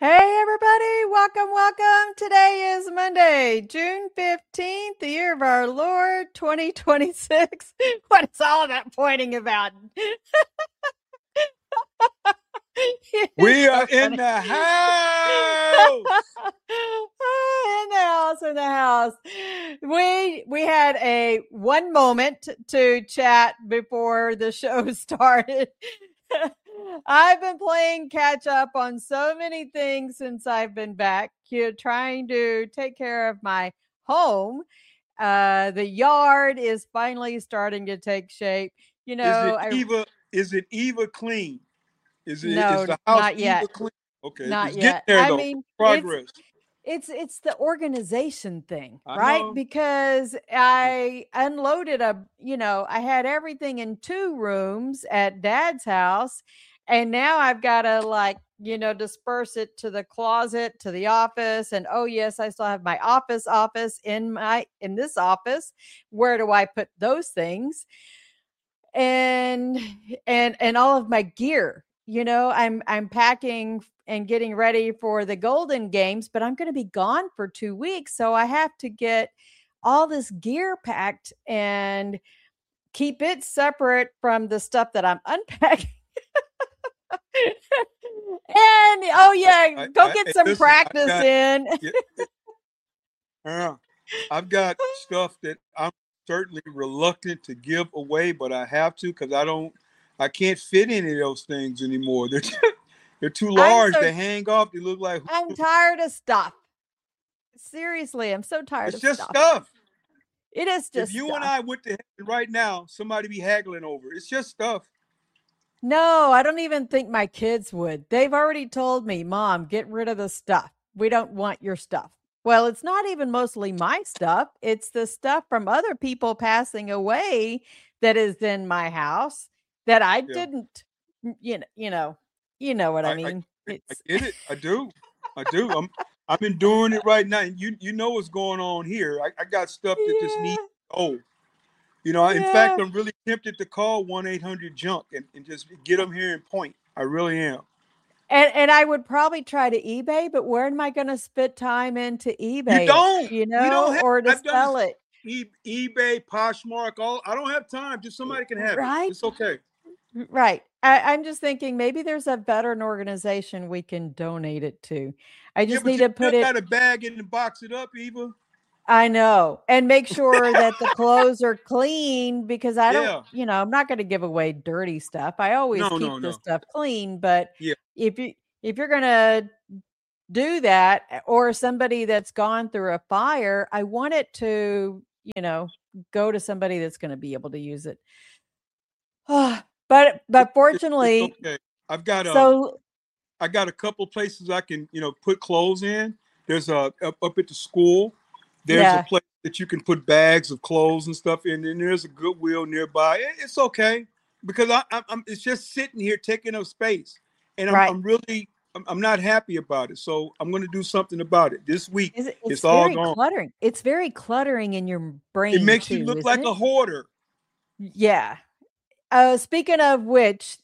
Hey, everybody. Welcome. Today is Monday, June 15th, the year of our Lord 2026. What is all that pointing about? It's We are so in funny. the house. In the house. We had a one moment to chat before the show started. I've been playing catch up on so many things since I've been back, trying to take care of my home. The yard is finally starting to take shape. Is it I Eva? Is it Eva clean? Is No, the house not Eva yet. clean? Okay, Not it's getting yet. there I though. mean, Progress. it's the organization thing, I right? know. Because I unloaded I had everything in two rooms at dad's house, and now I've got to disperse it to the closet, to the office, and oh yes, I still have my office in this office. Where do I put those things? And all of my gear. I'm packing and getting ready for the Golden Games, but I'm going to be gone for 2 weeks, so I have to get all this gear packed and keep it separate from the stuff that I'm unpacking. And oh yeah, go get Hey, some listen, practice in. yeah, uh, I've got stuff that I'm certainly reluctant to give away, but I have to because I can't fit any of those things anymore. They're too I'm large. so They hang off. They look like I'm tired of stuff. Seriously, I'm so tired it's of just stuff. stuff. It is If just you and stuff. I went to heaven right now, somebody be haggling over. It's just stuff. No, I don't even think my kids would. They've already told me, Mom, get rid of the stuff. We don't want your stuff. Well, it's not even mostly my stuff. It's the stuff from other people passing away that is in my house that I Yeah. didn't, you know what I I, I mean. I It's get it. I do. I do. I'm enduring it right now. And you know what's going on here. I got stuff that just needs yeah, oh. In fact, yeah. I'm really tempted to call 1-800-JUNK and just get them here and point. I really am. And I would probably try to eBay, but where am I going to spit time into You eBay it, don't. You don't have. or to I've done this sell it? eBay, Poshmark. All I don't have time. Just somebody can have it. Right? It's okay. Right. I'm just thinking maybe there's a veteran organization we can donate it to. I Yeah, just but need you to still put it. got to bag it and box it up, Eva. I know, and make sure that the clothes are clean because I don't, Yeah. I'm not going to give away dirty stuff. I always No, keep no, the no. stuff clean, but Yeah. if you're going to do that, or somebody that's gone through a fire, I want it to, go to somebody that's going to be able to use it. But It's fortunately, okay. I've got so I got a couple places I can, put clothes in. There's up at the school. There's a yeah. place that you can put bags of clothes and stuff in, and there's a Goodwill nearby. It's okay because I'm it's just sitting here taking up space, and Right. I'm really I'm not happy about it. So I'm going to do something about it this week. It's It's all very gone. cluttering. It's very cluttering in your It brain makes you too, look isn't like it? a hoarder. Yeah. Speaking of which,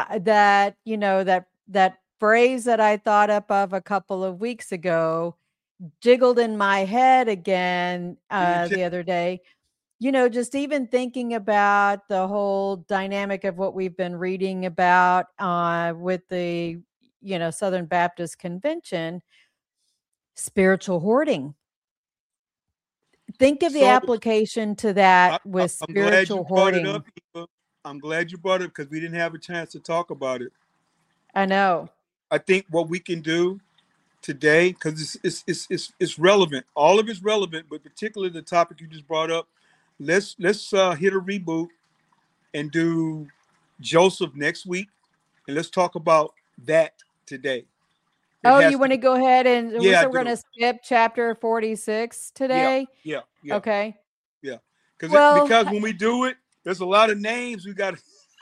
that phrase that I thought up of a couple of weeks ago jiggled in my head again Mhm. the other day. Just even thinking about the whole dynamic of what we've been reading about with the Southern Baptist Convention, spiritual hoarding. Think of the So application to that with I'm glad you spiritual brought it up, hoarding. Eva. I'm glad you brought it because we didn't have a chance to talk about it. I know. I think what we can do today, because it's relevant. All of it's relevant, but particularly the topic you just brought up. Let's hit a reboot and do Joseph next week, and let's talk about that today. It Oh, you has to want to be. go ahead and Yeah, I so we're do. going to skip chapter 46 Yeah, today? yeah, yeah, Okay. yeah. Well, Because when we do it, there's a lot of names we got.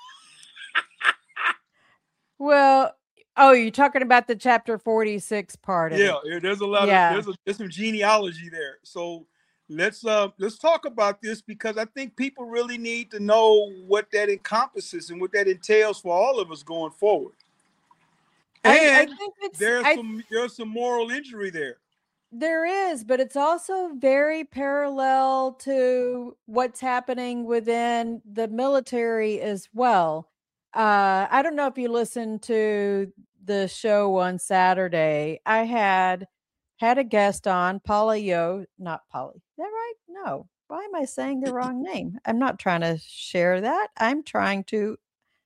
well, oh, you're talking about the chapter 46 part of Yeah, it. there's a lot of Yeah. there's some genealogy there. So let's talk about this because I think people really need to know what that encompasses and what that entails for all of us going forward. I And think there's some moral injury there. there is, but it's also very parallel to what's happening within the military as well. I don't know if you listened to the show on Saturday. I had a guest on, Paula Yo, not Polly. Is that right? No. Why am I saying the wrong name? I'm not trying to share that. I'm trying to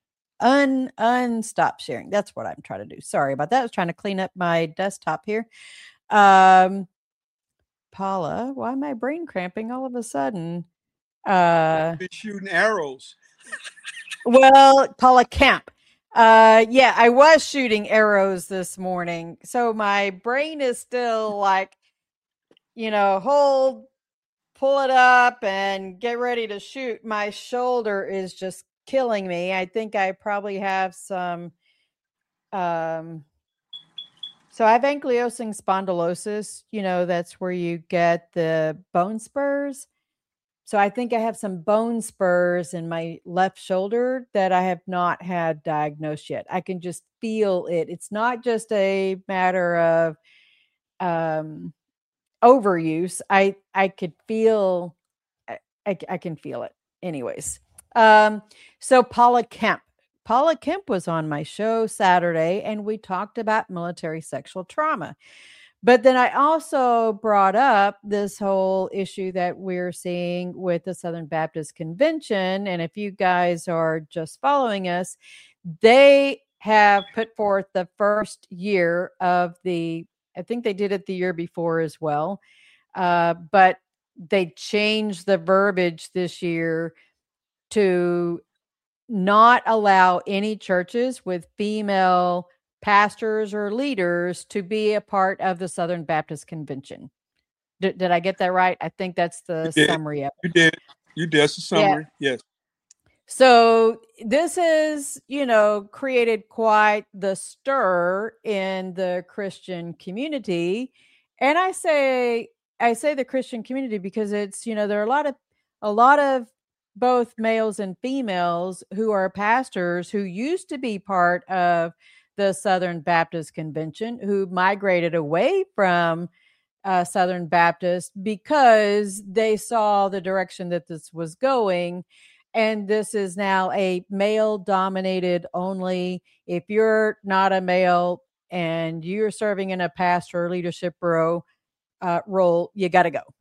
unstop sharing. That's what I'm trying to do. Sorry about that. I was trying to clean up my desktop here. Um, Paula, why am I brain cramping all of a sudden? Been shooting arrows. Well, Paula Kemp. Yeah, I was shooting arrows this morning. So my brain is still like, hold, pull it up and get ready to shoot. My shoulder is just killing me. I think I probably have some so I have ankylosing spondylosis, that's where you get the bone spurs. So I think I have some bone spurs in my left shoulder that I have not had diagnosed yet. I can just feel it. It's not just a matter of overuse. I could feel I can feel it. Anyways. So Paula Kemp. Paula Kemp was on my show Saturday and we talked about military sexual trauma. But then I also brought up this whole issue that we're seeing with the Southern Baptist Convention. And if you guys are just following us, they have put forth the first year of I think they did it the year before as well. But they changed the verbiage this year to not allow any churches with female pastors or leaders to be a part of the Southern Baptist Convention. Did I get that right? I think that's the summary of it. You did. That's the summary. Yeah. Yes. So this has, created quite the stir in the Christian community. And I say the Christian community because it's, there are a lot of both males and females who are pastors who used to be part of the Southern Baptist Convention, who migrated away from Southern Baptist because they saw the direction that this was going. And this is now a male dominated only. If you're not a male and you're serving in a pastor or leadership role, you got to go.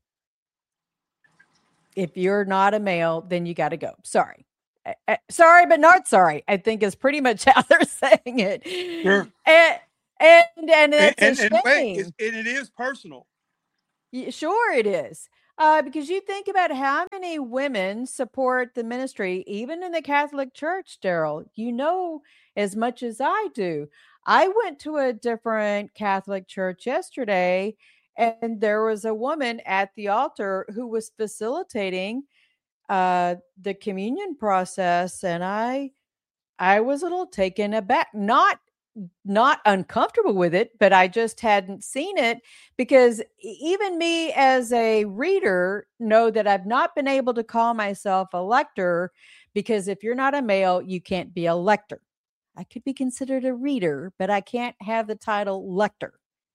If you're not a male, then you got to go. Sorry. Sorry, but not sorry, I think is pretty much how they're saying it. Sure. And that's a shame. And it is personal. Sure it is. Because you think about how many women support the ministry, even in the Catholic Church, Daryl, as much as I do. I went to a different Catholic church yesterday, and there was a woman at the altar who was facilitating the communion process. And I was a little taken aback, not uncomfortable with it, but I just hadn't seen it because even me as a reader know that I've not been able to call myself a lector because if you're not a male, you can't be a lector. I could be considered a reader, but I can't have the title lector.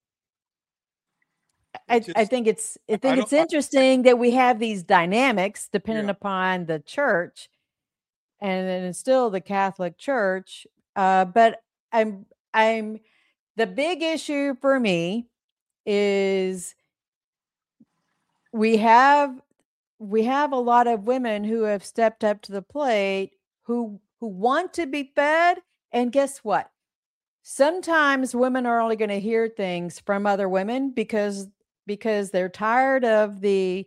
I think it's interesting that we have these dynamics depending upon the church, and then it's still the Catholic Church. But I'm the big issue for me is we have a lot of women who have stepped up to the plate who want to be fed, and guess what? Sometimes women are only going to hear things from other women because they're tired of the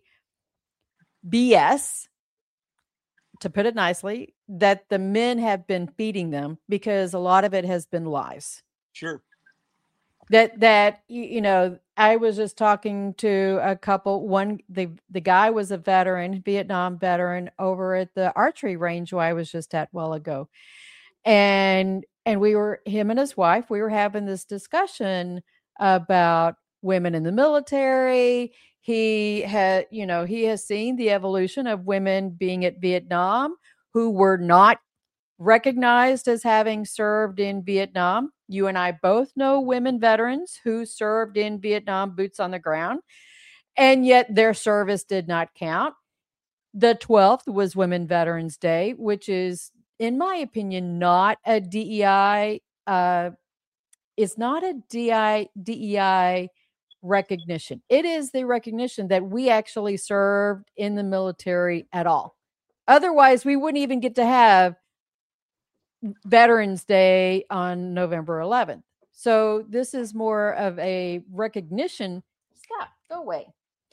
BS, to put it nicely, that the men have been feeding them, because a lot of it has been lies. Sure. That I was just talking to a couple. The guy was a veteran, Vietnam veteran, over at the archery range where I was just at a while ago. And him and his wife, we were having this discussion about women in the military. He has seen the evolution of women being at Vietnam who were not recognized as having served in Vietnam. You and I both know women veterans who served in Vietnam, boots on the ground, and yet their service did not count. The 12th was Women Veterans Day, which is, in my opinion, not a DEI. It's not a DEI recognition. It is the recognition that we actually served in the military at all. Otherwise, we wouldn't even get to have Veterans Day on November 11th. So this is more of a recognition. Stop, go away.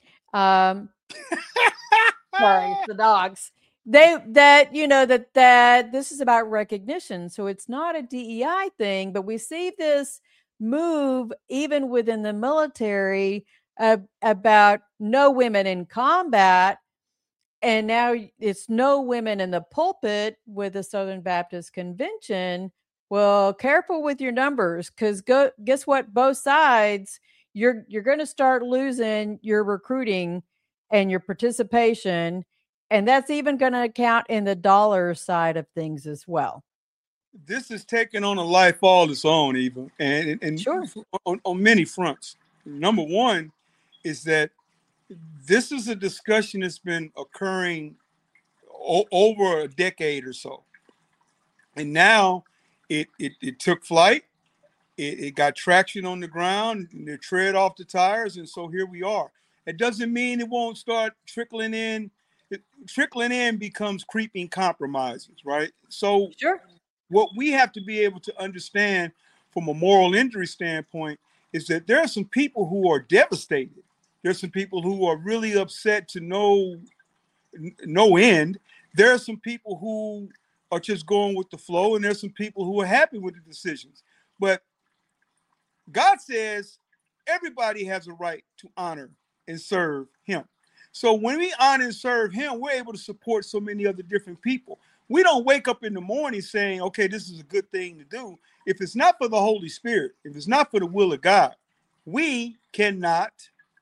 Sorry, it's the dogs. That this is about recognition. So it's not a DEI thing, but we see this move even within the military about no women in combat, and now it's no women in the pulpit with the Southern Baptist Convention. Well, careful with your numbers, because guess what? Both sides, you're going to start losing your recruiting and your participation, and that's even going to count in the dollar side of things as well. This is taking on a life all its own, Eva, and Sure. on many fronts. Number one is that this is a discussion that's been occurring over a decade or so, and now it took flight. It got traction on the ground, and they tread off the tires, and so here we are. It doesn't mean it won't start trickling in. Trickling in becomes creeping compromises, right? So Sure. what we have to be able to understand from a moral injury standpoint is that there are some people who are devastated. There's some people who are really upset to no end. There are some people who are just going with the flow, and there's some people who are happy with the decisions. But God says everybody has a right to honor and serve him. So when we honor and serve him, we're able to support so many other different people. We don't wake up in the morning saying, okay, this is a good thing to do. If it's not for the Holy Spirit, if it's not for the will of God, we cannot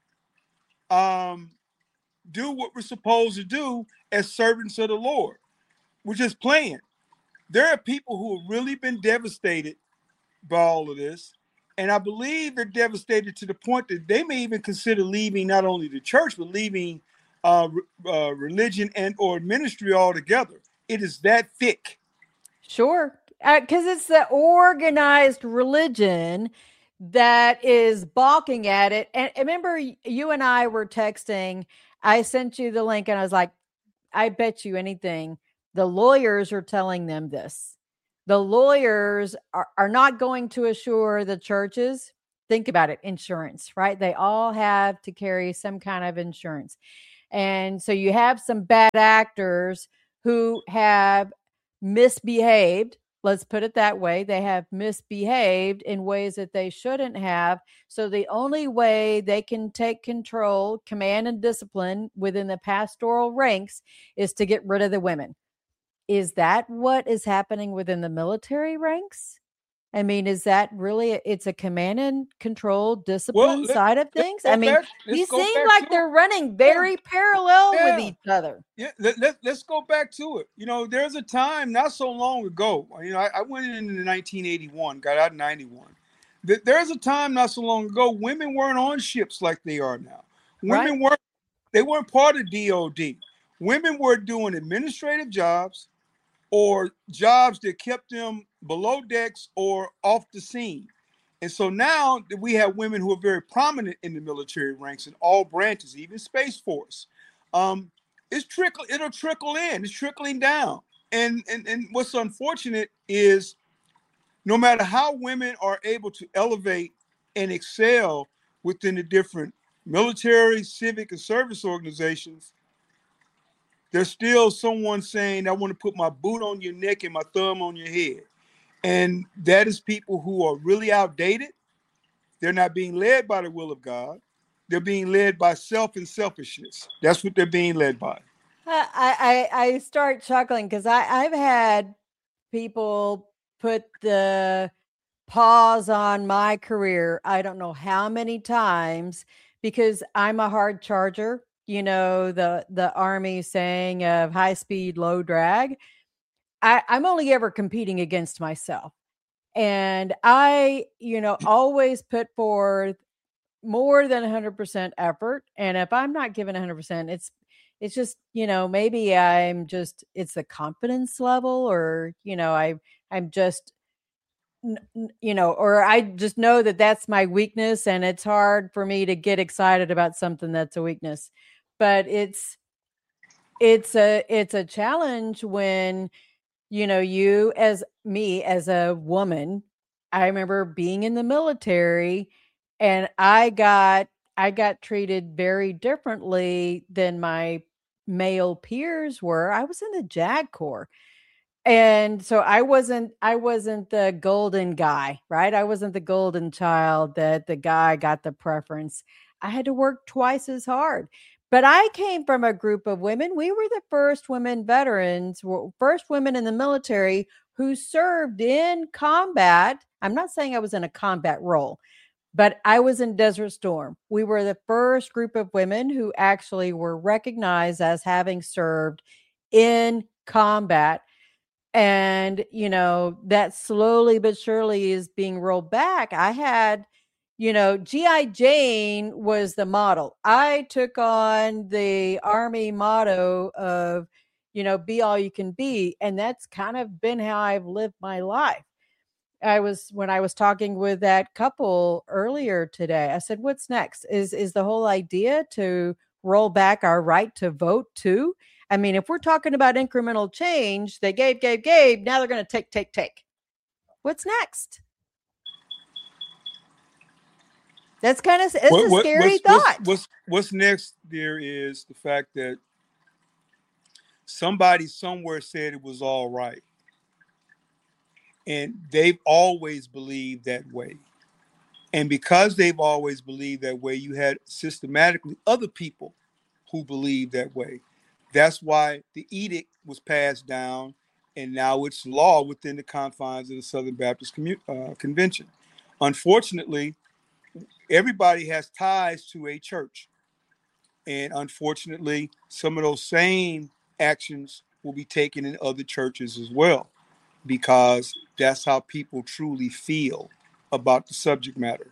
do what we're supposed to do as servants of the Lord. We're just playing. There are people who have really been devastated by all of this. And I believe they're devastated to the point that they may even consider leaving not only the church, but leaving religion and or ministry altogether. It is that thick. Sure. Because it's the organized religion that is balking at it. And remember, you and I were texting. I sent you the link and I was like, I bet you anything. The lawyers are telling them this. The lawyers are not going to assure the churches. Think about it, insurance, right? They all have to carry some kind of insurance. And so you have some bad actors who have misbehaved. Let's put it that way. They have misbehaved in ways that they shouldn't have. So the only way they can take control, command, and discipline within the pastoral ranks is to get rid of the women. Is that what is happening within the military ranks? I mean, is that really, it's a command and control discipline side of things? I mean, these seem like they're running very parallel with each other. Yeah, let's go back to it. You know, there's a time not so long ago, you know, I went in 1981, got out in 91. There's a time not so long ago, women weren't on ships like they are now. Women weren't part of DOD. Women were doing administrative jobs or jobs that kept them below decks or off the scene. And so now that we have women who are very prominent in the military ranks in all branches, even Space Force, it'll trickle in, it's trickling down. And what's unfortunate is no matter how women are able to elevate and excel within the different military, civic, and service organizations, there's still someone saying, I want to put my boot on your neck and my thumb on your head. And that is people who are really outdated. They're not being led by the will of God. They're being led by self and selfishness. That's what they're being led by. I start chuckling because I've had people put the pause on my career. I don't know how many times, because I'm a hard charger. You know, the Army saying of high speed, low drag. I'm only ever competing against myself. And I, always put forth more than 100% effort. And if I'm not giving 100%, it's just, maybe it's the confidence level, or, I'm just, or I just know that that's my weakness, and it's hard for me to get excited about something that's a weakness. But it's a challenge when, you as me as a woman. I remember being in the military, and I got treated very differently than my male peers were. I was in the JAG Corps. And so I wasn't the golden guy, right? I wasn't the golden child that the guy got the preference. I had to work twice as hard. But I came from a group of women. We were the first women veterans, first women in the military who served in combat. I'm not saying I was in a combat role, but I was in Desert Storm. We were the first group of women who actually were recognized as having served in combat. And that slowly but surely is being rolled back. I had, GI Jane was the model. I took on the Army motto of, be all you can be, and that's kind of been how I've lived my life. When I was talking with that couple earlier today, I said, what's next? Is the whole idea to roll back our right to vote too? I mean, if we're talking about incremental change, they gave, now they're going to take. What's next? It's a scary thought. What's next there is the fact that somebody somewhere said it was all right. And they've always believed that way. And because they've always believed that way, you had systematically other people who believed that way. That's why the edict was passed down, and now it's law within the confines of the Southern Baptist Convention. Unfortunately, everybody has ties to a church. And unfortunately, some of those same actions will be taken in other churches as well, because that's how people truly feel about the subject matter.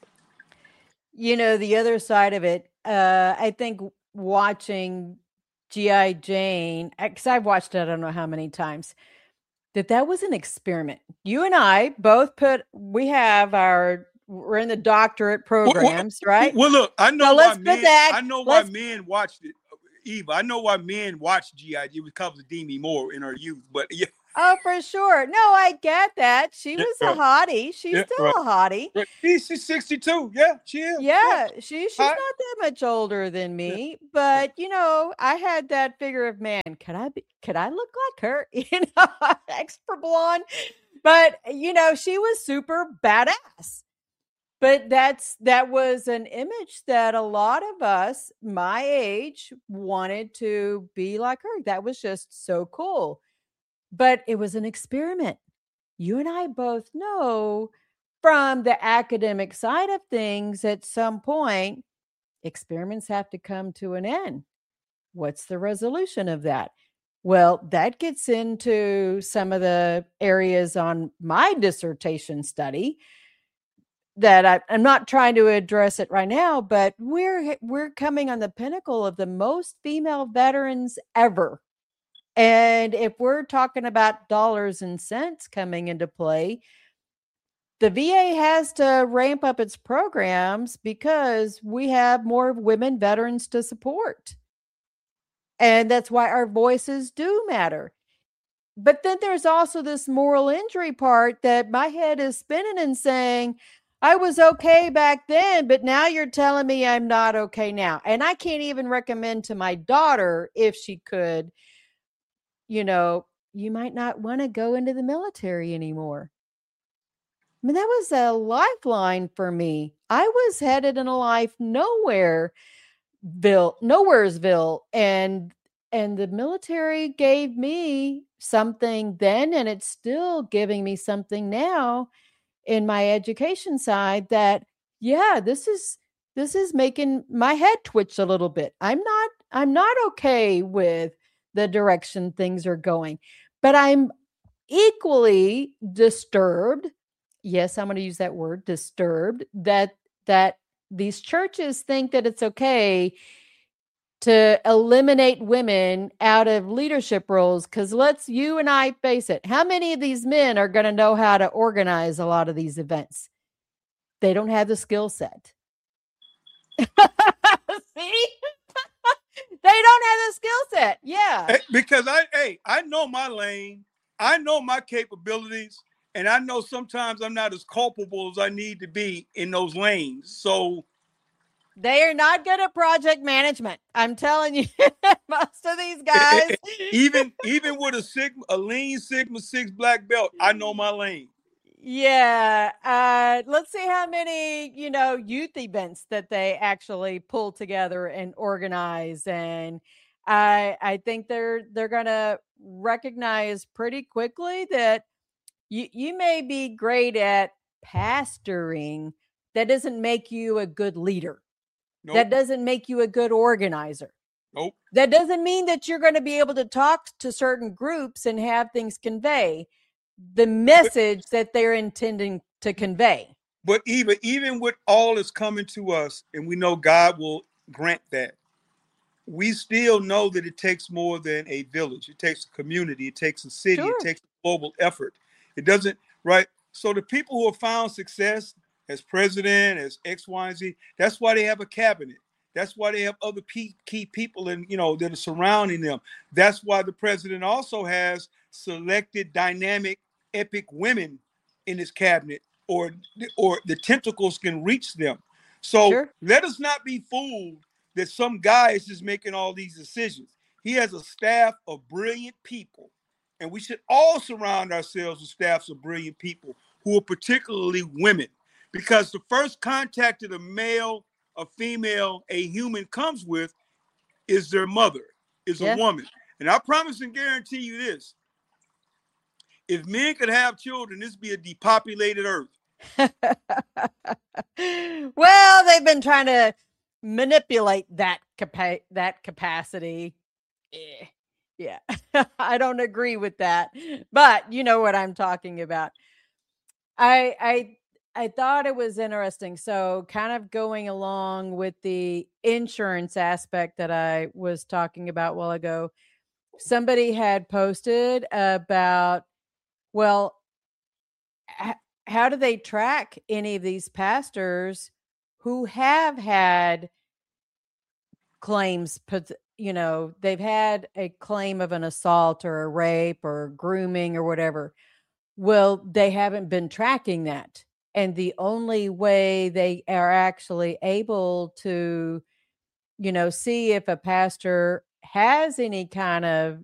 The other side of it, I think watching G.I. Jane, because I've watched it, I don't know how many times, that was an experiment. You and I both we're in the doctorate programs, right? Well, look, I know So why let's put men. that. I know why men watched it, Eva. I know why men watched GI. It was because of Demi Moore in her youth. But yeah, Oh, for sure. No, I get that. She was a right. hottie. She's Yeah, still right. a hottie. Right. She's 62. Yeah, she is. Yeah, she's Hi. not that much older than Yeah. me, but I had that figure of, man, could I look like her? Extra blonde. But she was super badass. But that was an image that a lot of us my age wanted to be like her. That was just so cool. But it was an experiment. You and I both know from the academic side of things, at some point, experiments have to come to an end. What's the resolution of that? Well, that gets into some of the areas on my dissertation study that I'm not trying to address it right now, but we're coming on the pinnacle of the most female veterans ever. And if we're talking about dollars and cents coming into play, the VA has to ramp up its programs because we have more women veterans to support. And that's why our voices do matter. But then there's also this moral injury part that my head is spinning and saying, I was okay back then, but now you're telling me I'm not okay now. And I can't even recommend to my daughter, if she could, you might not want to go into the military anymore. I mean, that was a lifeline for me. I was headed in a life nowheresville, and the military gave me something then, and it's still giving me something now in my education side that, yeah, this is making my head twitch a little bit. I'm not okay with the direction things are going, but equally disturbed, yes, I'm going to use that word, disturbed, that these churches think that it's okay to eliminate women out of leadership roles. Because let's you and I face it, how many of these men are going to know how to organize a lot of these events? They don't have the skill set. See, they don't have the skill set. Yeah, Because I know my lane, I know my capabilities, and I know sometimes I'm not as culpable as I need to be in those lanes. So they are not good at project management. I'm telling you, most of these guys. even with a lean Sigma 6 black belt, I know my lane. Yeah. Let's see how many, youth events that they actually pull together and organize. And I think they're gonna recognize pretty quickly that you may be great at pastoring. That doesn't make you a good leader. Nope. That doesn't make you a good organizer. Nope. That doesn't mean that you're going to be able to talk to certain groups and have things convey the message that they're intending to convey. But even with all that's coming to us, and we know God will grant that, we still know that it takes more than a village. It takes a community. It takes a city. Sure. It takes a global effort. It doesn't, right? So the people who have found success as president, as X, Y, and Z, that's why they have a cabinet. That's why they have other key people that are surrounding them. That's why the president also has selected dynamic, epic women in his cabinet, or the tentacles can reach them. So Sure. let us not be fooled that some guy is just making all these decisions. He has a staff of brilliant people, and we should all surround ourselves with staffs of brilliant people who are particularly women, because the first contact that a male, a female, a human comes with is their mother, is a woman. And I promise and guarantee you this: if men could have children, this would be a depopulated earth. Well, they've been trying to manipulate that capacity. Yeah. I don't agree with that, but you know what I'm talking about. I thought it was interesting. So, kind of going along with the insurance aspect that I was talking about a while ago, somebody had posted about, well, how do they track any of these pastors who have had claims put, they've had a claim of an assault or a rape or grooming or whatever. Well, they haven't been tracking that. And the only way they are actually able to, see if a pastor has any kind of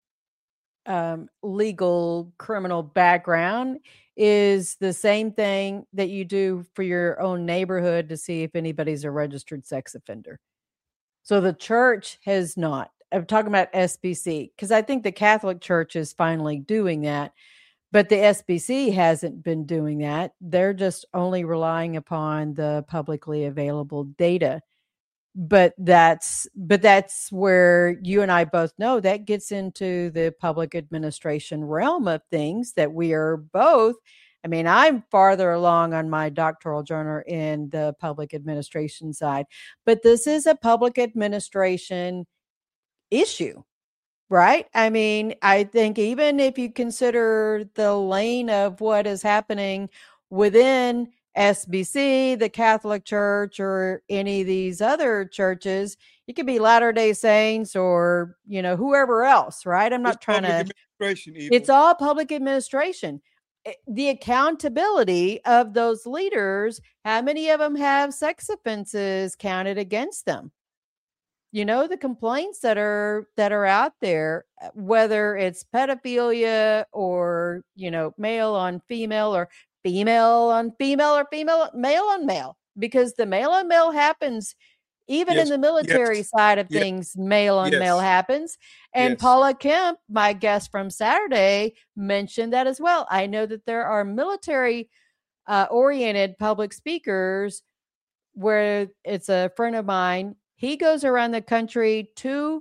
legal criminal background is the same thing that you do for your own neighborhood to see if anybody's a registered sex offender. So the church has not. I'm talking about SBC because I think the Catholic Church is finally doing that, but the SBC hasn't been doing that. They're just only relying upon the publicly available data. But that's where you and I both know that gets into the public administration realm of things that we are both. I mean, I'm farther along on my doctoral journal in the public administration side, but this is a public administration issue, right? I mean, I think even if you consider the lane of what is happening within SBC, the Catholic Church, or any of these other churches, it could be Latter-day Saints or, whoever else, right? I'm not trying to. It's all public administration. The accountability of those leaders, how many of them have sex offenses counted against them? The complaints that are out there, whether it's pedophilia or, male on female or female on female or male on male, because the male on male happens even in the military side of things. Male on male happens. And Paula Kemp, my guest from Saturday, mentioned that as well. I know that there are military oriented public speakers where it's a friend of mine. He goes around the country to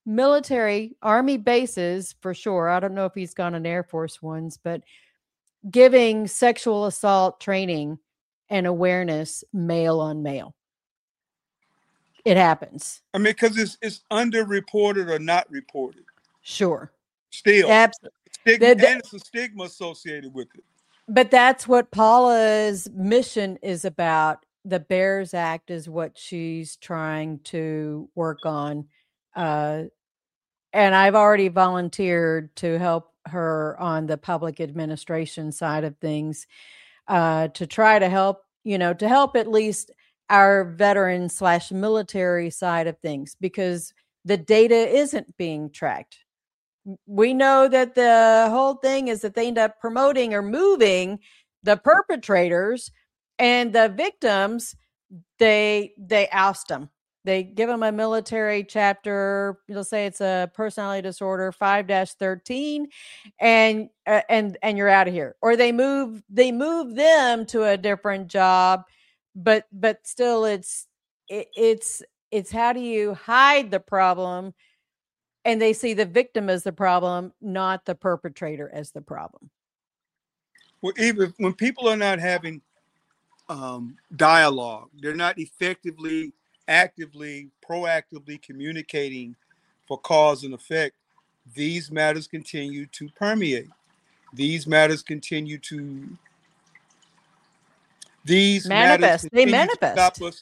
military army bases for sure. I don't know if he's gone on Air Force ones, but giving sexual assault training and awareness male on male. It happens. I mean, because it's underreported or not reported. Sure. Still, Absolutely. and it's a stigma associated with it. But that's what Paula's mission is about. The Bears Act is what she's trying to work on. And I've already volunteered to help her on the public administration side of things, to try to help, to help at least our veteran / military side of things, because the data isn't being tracked. We know that the whole thing is that they end up promoting or moving the perpetrators, and the victims, they oust them. They give them a military chapter. They'll say it's a personality disorder 5-13, and you're out of here. Or they move them to a different job, but still, it's how do you hide the problem? And they see the victim as the problem, not the perpetrator as the problem. Well, even when people are not having dialogue, they're not effectively, actively, proactively communicating for cause and effect, these matters continue to permeate. These matters continue to manifest. They manifest. To stop us.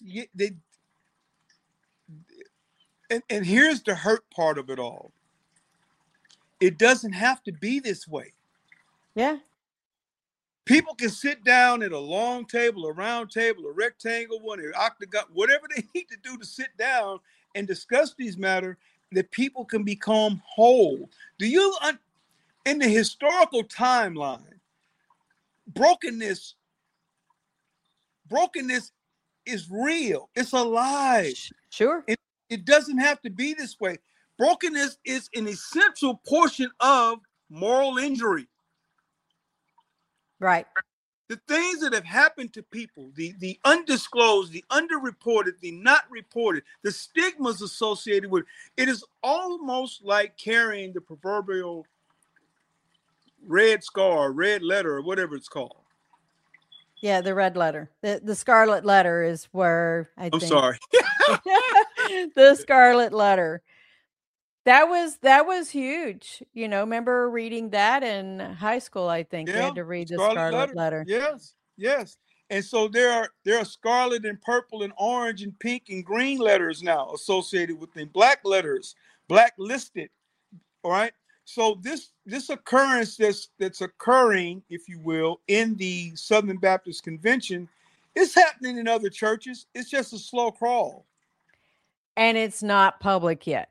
And here's the hurt part of it all. It doesn't have to be this way. Yeah. People can sit down at a long table, a round table, a rectangle one, an octagon, whatever they need to do to sit down and discuss these matters, that people can become whole. In the historical timeline, brokenness is real. It's alive. Sure. It doesn't have to be this way. Brokenness is an essential portion of moral injury. Right. The things that have happened to people, the undisclosed, the underreported, the not reported, the stigmas associated with it, is almost like carrying the proverbial red scar, red letter, or whatever it's called. Yeah, the red letter. The scarlet letter is where I'm sorry. The scarlet letter. That was huge. Remember reading that in high school, I think. We had to read the scarlet letter. Yes. And so there are scarlet and purple and orange and pink and green letters now associated with them. Black letters, blacklisted. All right. So this occurrence that's occurring, if you will, in the Southern Baptist Convention is happening in other churches. It's just a slow crawl. And it's not public yet.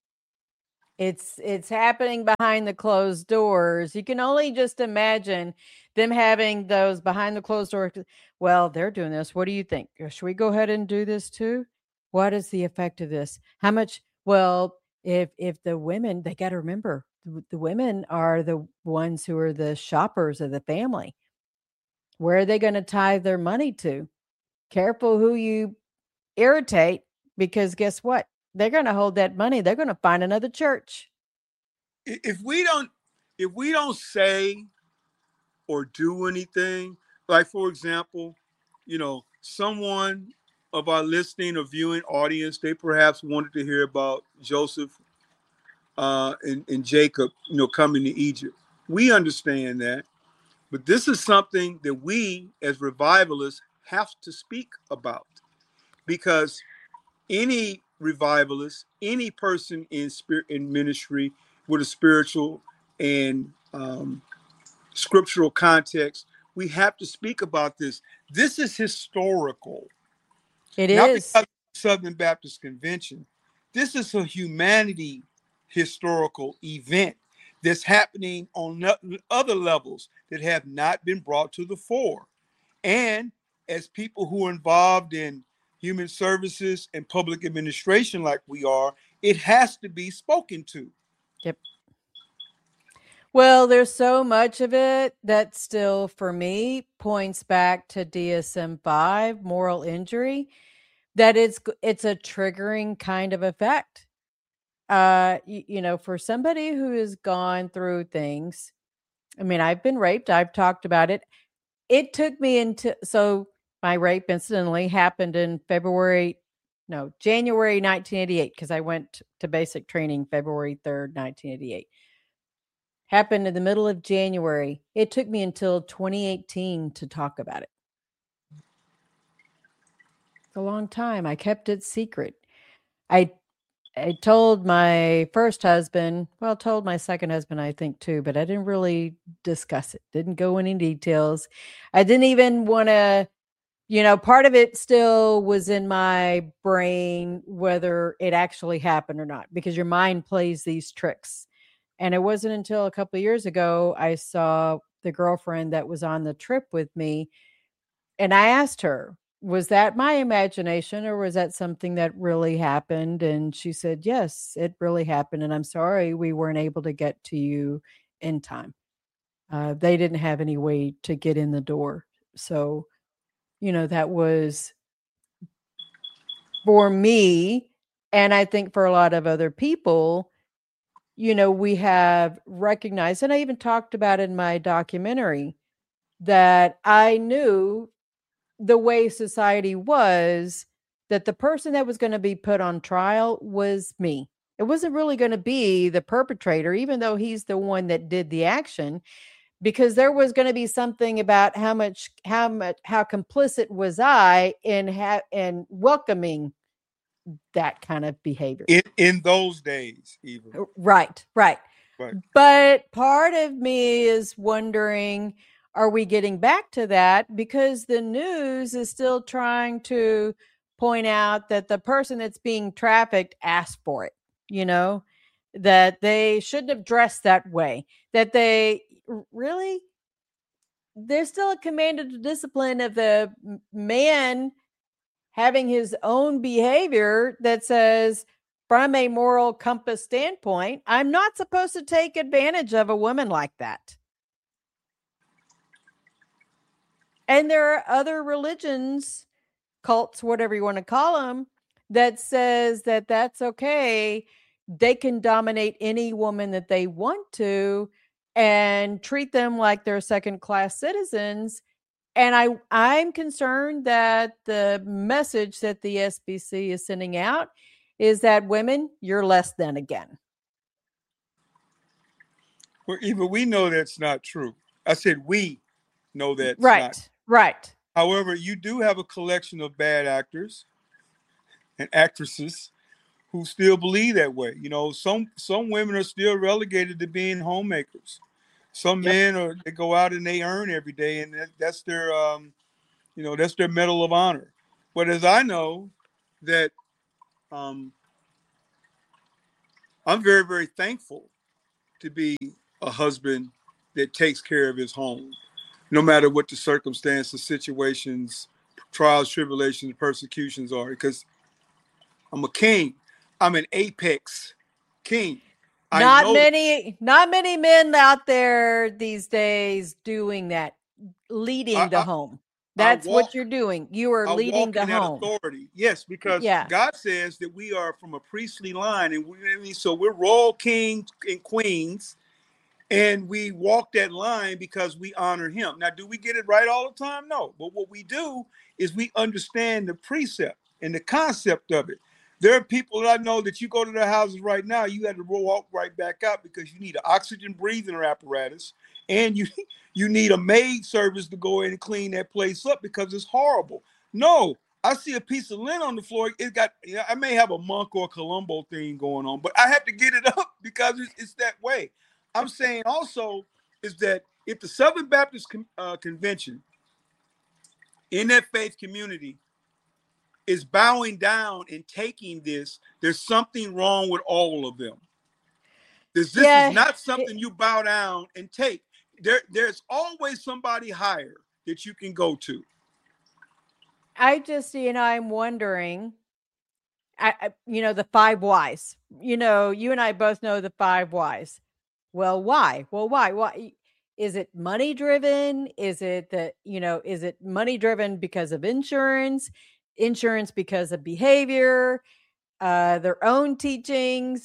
It's happening behind the closed doors. You can only just imagine them having those behind the closed doors. Well, they're doing this. What do you think? Should we go ahead and do this too? What is the effect of this? How much? Well, if the women, they got to remember, the women are the ones who are the shoppers of the family. Where are they going to tie their money to? Careful who you irritate, because guess what? They're going to hold that money. They're going to find another church. If we don't say or do anything, like, for example, someone of our listening or viewing audience, they perhaps wanted to hear about Joseph and Jacob, coming to Egypt. We understand that. But this is something that we as revivalists have to speak about, because any revivalist, any person in spirit, in ministry with a spiritual and scriptural context, we have to speak about this. This is historical. It Not is. Because of the Southern Baptist Convention. This is a humanity historical event that's happening on other levels that have not been brought to the fore. And as people who are involved in human services and public administration like we are, it has to be spoken to. Yep. Well, there's so much of it that still, for me, points back to DSM-5, moral injury, that it's a triggering kind of effect. for somebody who has gone through things, I mean, I've been raped. I've talked about it. It took me so my rape incidentally happened in January 1988, because I went to basic training February 3rd, 1988. Happened in the middle of January. It took me until 2018 to talk about it. It's a long time. I kept it secret. I told my first husband, told my second husband, I think too, but I didn't really discuss it. Didn't go into details. I didn't even want to, part of it still was in my brain, whether it actually happened or not, because your mind plays these tricks. And it wasn't until a couple of years ago I saw the girlfriend that was on the trip with me, and I asked her, was that my imagination or was that something that really happened? And she said, yes, it really happened. And I'm sorry we weren't able to get to you in time. They didn't have any way to get in the door. So, that was for me. And I think for a lot of other people, we have recognized, and I even talked about in my documentary, that I knew the way society was, that the person that was going to be put on trial was me. It wasn't really going to be the perpetrator, even though he's the one that did the action, because there was going to be something about how complicit was I in welcoming that kind of behavior in those days, even. Right. But part of me is wondering, are we getting back to that? Because the news is still trying to point out that the person that's being trafficked asked for it, that they shouldn't have dressed that way, that there's still a command of discipline of the man having his own behavior that says, from a moral compass standpoint, I'm not supposed to take advantage of a woman like that. And there are other religions, cults, whatever you want to call them, that says that that's okay. They can dominate any woman that they want to and treat them like they're second-class citizens. And I'm concerned that the message that the SBC is sending out is that women, you're less than again. Well, even we know that's not true. I said we know that's not. Right. However, you do have a collection of bad actors and actresses who still believe that way. Some women are still relegated to being homemakers. Some men they go out and they earn every day, and that's their that's their medal of honor. But as I know that I'm very, very thankful to be a husband that takes care of his home, no matter what the circumstances, situations, trials, tribulations, persecutions are, because I'm a king. I'm an apex king. Not many men out there these days doing that, leading the home. That's what you're doing. You are leading the home. Authority. Yes, because God says that we are from a priestly line, and so we're royal kings and queens, and we walk that line because we honor him. Now, do we get it right all the time? No. But what we do is we understand the precept and the concept of it. There are people that I know that you go to their houses right now, you have to walk right back out because you need an oxygen breathing apparatus, and you need a maid service to go in and clean that place up because it's horrible. No, I see a piece of lint on the floor. I may have a monk or a Columbo thing going on, but I have to get it up because it's that way. I'm saying also is that if the Southern Baptist Convention in that faith community is bowing down and taking this, there's something wrong with all of them. This is not something you bow down and take. There's always somebody higher that you can go to. I just, I'm wondering, the 5 whys. You and I both know the 5 whys. Well, why? Why? Is it money driven? Is it is it money driven because of insurance because of behavior, their own teachings?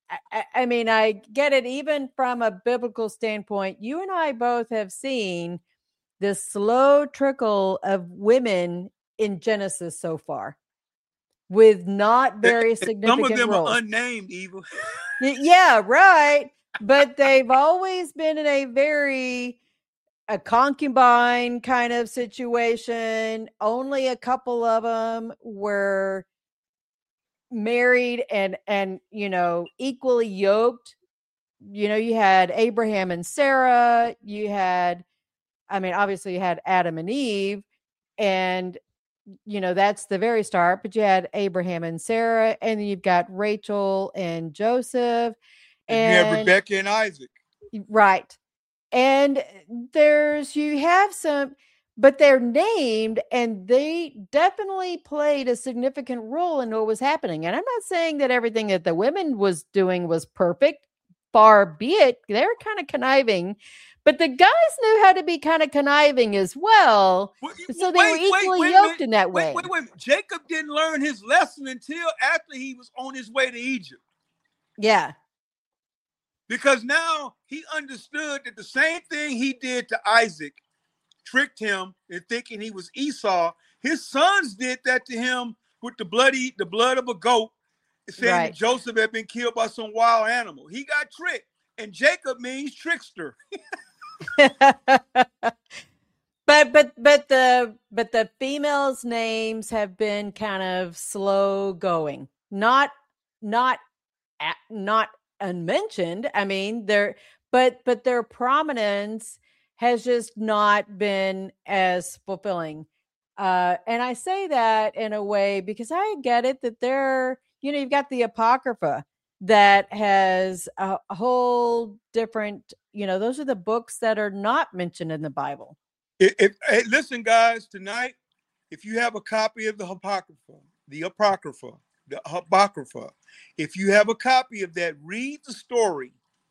I mean, I get it even from a biblical standpoint. You and I both have seen this slow trickle of women in Genesis so far with not very Some of significant them are roles. unnamed, Eva. Yeah, right. But they've always been in a very a concubine kind of situation. Only a couple of them were married and equally yoked. You had Abraham and Sarah, you had, I mean, obviously you had Adam and Eve, and that's the very start, but you had Abraham and Sarah, and then you've got Rachel and Joseph, And you have and Rebecca and Isaac. right. And you have some, but they're named and they definitely played a significant role in what was happening. And I'm not saying that everything that the women was doing was perfect, far be it. They're kind of conniving, but the guys knew how to be kind of conniving as well. So they were equally yoked in that way. Wait. Jacob didn't learn his lesson until after he was on his way to Egypt. Yeah. Because now he understood that the same thing he did to Isaac tricked him in thinking he was Esau. His sons did that to him with the blood of a goat, saying that Joseph had been killed by some wild animal. He got tricked. And Jacob means trickster. But the females' names have been kind of slow going, not unmentioned. I mean, but their prominence has just not been as fulfilling. And I say that in a way because I get it that you've got the Apocrypha that has a whole different, those are the books that are not mentioned in the Bible. Listen, guys, tonight, if you have a copy of the Apocrypha, if you have a copy of that, read the story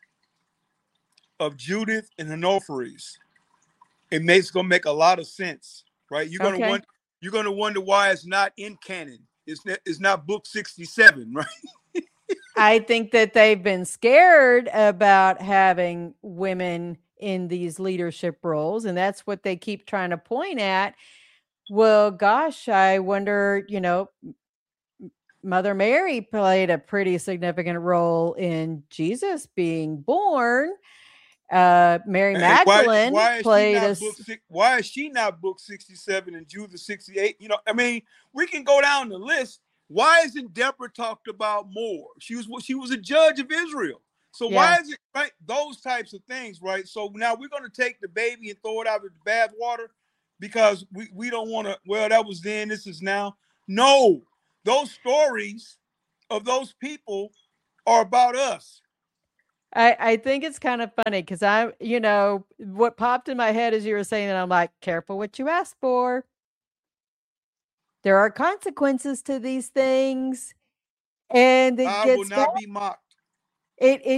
of Judith and Onesiphorus. It's going to make a lot of sense, right? You're going to wonder why it's not in canon. It's not book 67, right? I think that they've been scared about having women in these leadership roles, and that's what they keep trying to point at. Well, gosh, I wonder, Mother Mary played a pretty significant role in Jesus being born. Mary Magdalene why is she not book 67 and Judas 68? I mean, we can go down the list. Why isn't Deborah talked about more? She was a judge of Israel. So why is it right? Those types of things, right? So now we're going to take the baby and throw it out of the bath water because we don't want to. Well, that was then. This is now. No, those stories of those people are about us. I think it's kind of funny because what popped in my head as you were saying that, I'm like, careful what you ask for. There are consequences to these things, and I will not be mocked. It